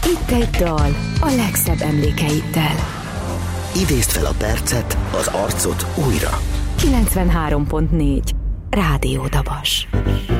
Itt egy dal a legszebb emlékeiddel. Idézd fel a percet, az arcot újra. 93.4 Rádió Dabas.